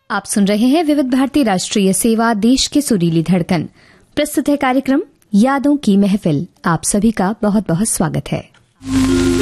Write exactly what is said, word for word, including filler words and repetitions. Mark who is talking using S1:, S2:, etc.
S1: आप सुन रहे हैं विविध भारती राष्ट्रीय सेवा, देश की सुरीली धड़कन। प्रस्तुत है कार्यक्रम यादों की महफिल। आप सभी का बहुत बहुत स्वागत है।